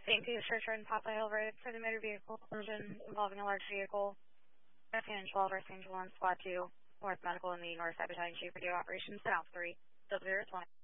Thank you for turning Papa Hill Road for the motor vehicle collision involving a large vehicle. Afternoon 12, Earth Angel 1, Squad 2, North Medical in the North Side Battalion Chief Radio Operations, South 3, 0020.